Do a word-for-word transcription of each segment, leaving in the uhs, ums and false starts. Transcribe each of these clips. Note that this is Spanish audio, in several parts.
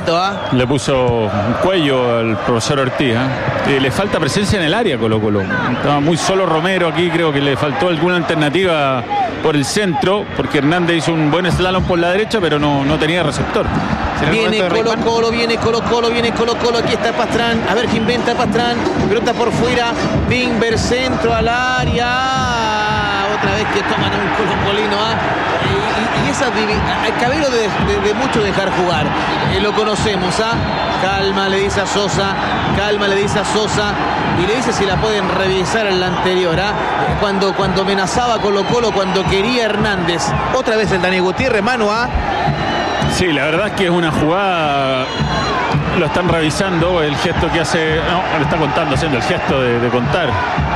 Perfecto, ¿ah? Le puso un cuello al profesor Ortiz, ¿eh? Le falta presencia en el área Colo Colo. Estaba muy solo Romero aquí, creo que le faltó alguna alternativa por el centro, porque Hernández hizo un buen slalom por la derecha, pero no, no tenía receptor. Viene Colo Colo, viene Colo Colo, viene Colo Colo, aquí está Pastrán, a ver qué inventa Pastrán, pelota por fuera, Bimber, centro al área, otra vez que toman un colocolino, ¿ah? Y, y, y esa al Cabero de, de, de mucho dejar jugar, eh, lo conocemos, ¿ah? Calma, le dice a Sosa, calma, le dice a Sosa, y le dice si la pueden revisar en la anterior, ¿ah? Cuando, cuando amenazaba Colo Colo, cuando quería Hernández, otra vez el Dani Gutiérrez, mano, ¿ah? Sí, la verdad es que es una jugada, lo están revisando, el gesto que hace, no, le está contando, haciendo el gesto de, de contar.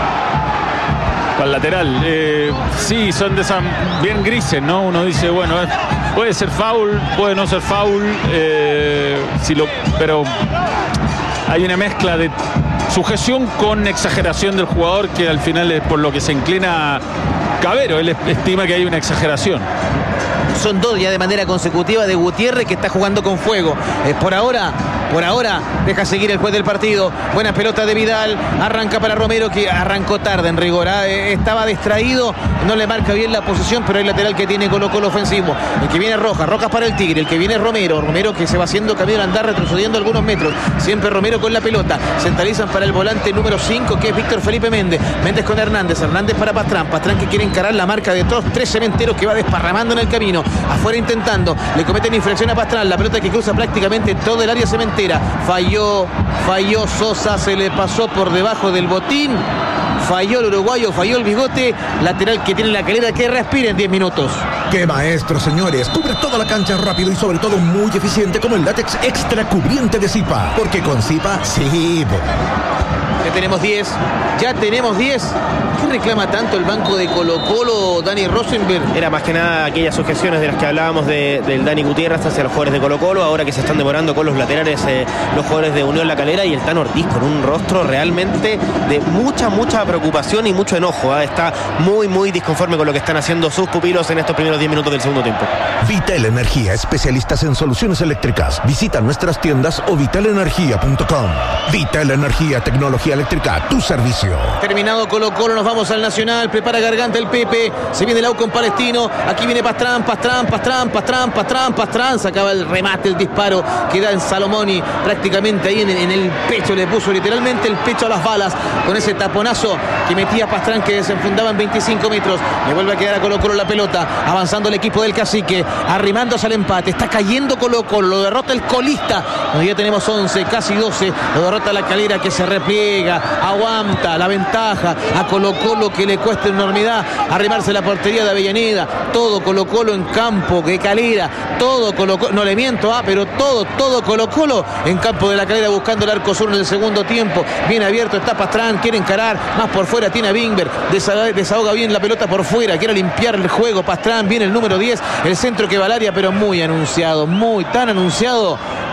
Al lateral, eh, sí, son de esas bien grises, ¿no? Uno dice, bueno, puede ser foul, puede no ser foul, eh, si lo, pero hay una mezcla de sujeción con exageración del jugador que al final es por lo que se inclina Cabero, él estima que hay una exageración. Son dos ya de manera consecutiva de Gutiérrez, que está jugando con fuego. Eh, por ahora, por ahora, deja seguir el juez del partido. Buena pelota de Vidal. Arranca para Romero, que arrancó tarde en rigor. ¿eh? Estaba distraído, no le marca bien la posición, pero el lateral que tiene Colo Colo ofensivo. El que viene Rojas, Rojas para el Tigre. El que viene Romero, Romero que se va haciendo camino al andar, retrocediendo algunos metros. Siempre Romero con la pelota. Centralizan para el volante número cinco, que es Víctor Felipe Méndez. Méndez con Hernández. Hernández para Pastrán. Pastrán que quiere encarar la marca de todos tres cementeros que va desparramando en el camino. Afuera intentando, le cometen infracción a Pastrán, la pelota que cruza prácticamente todo el área cementera, falló, falló Sosa, se le pasó por debajo del botín, falló el uruguayo, falló el bigote, lateral que tiene la calera, que respira en diez minutos. ¡Qué maestro, señores! Cubre toda la cancha rápido y sobre todo muy eficiente como el látex extra cubriente de Zipa, porque con Zipa, sí. Ya tenemos diez, ya tenemos diez. ¿Qué reclama tanto el banco de Colo Colo, Dani Rosenberg? Era más que nada aquellas sujeciones de las que hablábamos de, del Dani Gutiérrez hacia los jugadores de Colo Colo, ahora que se están demorando con los laterales eh, los jugadores de Unión La Calera, y el Tan Ortiz con un rostro realmente de mucha, mucha preocupación y mucho enojo. ¿eh? Está muy, muy disconforme con lo que están haciendo sus pupilos en estos primeros diez minutos del segundo tiempo. Vital Energía, especialistas en soluciones eléctricas. Visita nuestras tiendas o vital energía punto com. Vital Energía, tecnología eléctrica, tu servicio. Terminado Colo Colo, nos vamos al Nacional. Prepara Garganta el Pepe. Se viene el Aucon Palestino. Aquí viene Pastrán, Pastrán, Pastrán, Pastrán, Pastrán, Pastrán. Sacaba el remate, el disparo que da en Salomoni. Prácticamente ahí en, en el pecho. Le puso literalmente el pecho a las balas con ese taponazo que metía Pastrán, que desenfundaba en veinticinco metros. Le vuelve a quedar a Colo Colo la pelota. Avanzando el equipo del Cacique. Arrimándose al empate. Está cayendo Colo Colo. Lo derrota el colista. Hoy ya tenemos once, casi doce. Lo derrota la Calera, que se repliega. Aguanta la ventaja a Colo Colo, que le cuesta enormidad arrimarse la portería de Avellaneda. Todo Colo Colo en campo de Calera, todo Colo Colo, no le miento, ah, pero todo, todo Colo Colo en campo de la Calera, buscando el arco sur en el segundo tiempo. Bien abierto está Pastrán, quiere encarar, más por fuera tiene a Bimber, desahoga, desahoga bien la pelota por fuera, quiere limpiar el juego Pastrán, viene el número diez, el centro que va al área, pero muy anunciado, muy tan anunciado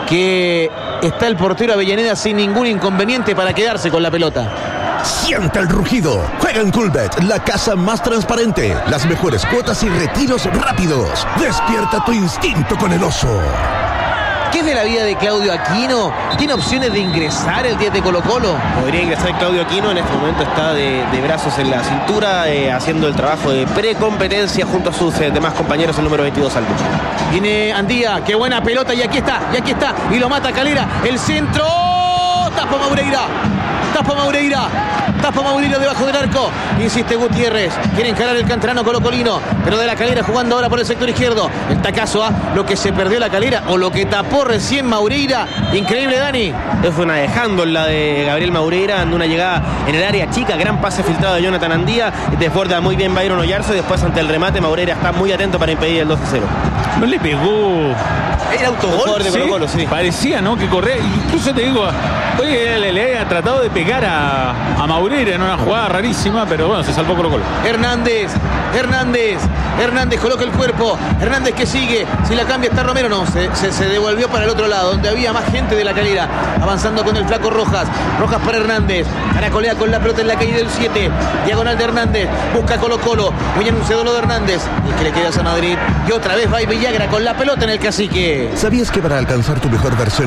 que está el portero Avellaneda sin ningún inconveniente para quedarse con la pelota. Siente el rugido. Juega en Coolbet, la casa más transparente. Las mejores cuotas y retiros rápidos. Despierta tu instinto con el oso. ¿Qué es de la vida de Claudio Aquino? ¿Tiene opciones de ingresar el diez de Colo Colo? Podría ingresar Claudio Aquino, en este momento está de, de brazos en la cintura, eh, haciendo el trabajo de precompetencia junto a sus eh, demás compañeros, el número veintidós Aldo. Viene Andía, qué buena pelota, y aquí está, y aquí está, y lo mata Calera, el centro, tapa Maureira, tapa Maureira, tapa Maureira debajo del arco, insiste Gutiérrez, quiere encarar el canterano colocolino, pero de la Calera jugando ahora por el sector izquierdo, el tacazo a lo que se perdió la Calera, o lo que tapó recién Maureira, increíble Dani. Fue una de handball la de Gabriel Maureira, ante una llegada en el área chica, gran pase filtrado de Jonathan Andía, desborda muy bien Byron Oyarzo, y después ante el remate Maureira está muy atento para impedir el dos a cero. No le pegó. Era autogol de Colo Colo, sí. Parecía, ¿no? Que corría. Incluso te digo, oye, le, le ha tratado de pegar a, a Maureira en una jugada rarísima, pero bueno, se salvó Colo Colo. Hernández, Hernández, Hernández coloca el cuerpo. Hernández que sigue. Si la cambia está Romero, no. Se, se, se devolvió para el otro lado, donde había más gente de la Calera. Avanzando con el flaco Rojas. Rojas para Hernández. Caracolea con la pelota en la calle del siete. Diagonal de Hernández. Busca Colo Colo. Muy anunciado lo de Hernández. Y que le queda a Madrid. Y otra vez va Villagra con la pelota en el Cacique. ¿Sabías que para alcanzar tu mejor versión